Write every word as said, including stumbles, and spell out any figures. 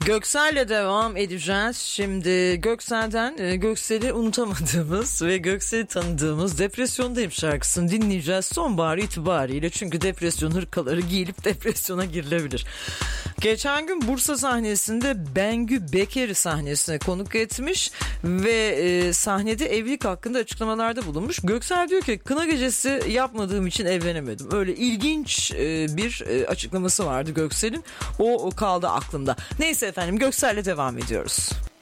Göksel'le devam edeceğiz. Şimdi Göksel'den e, Göksel'i unutamadığımız ve Göksel'i tanıdığımız Depresyondayım şarkısını dinleyeceğiz sonbahar itibariyle. Çünkü depresyon hırkaları giyilip depresyona girilebilir. Geçen gün Bursa sahnesinde Bengü Beker'i sahnesine konuk etmiş ve e, sahnede evlilik hakkında açıklamalarda bulunmuş. Göksel diyor ki kına gecesi yapmadığım için evlenemedim. Öyle ilginç e, bir e, açıklaması vardı Göksel'in. O, o kaldı aklımda. Neyse efendim, Göksel'le devam ediyoruz.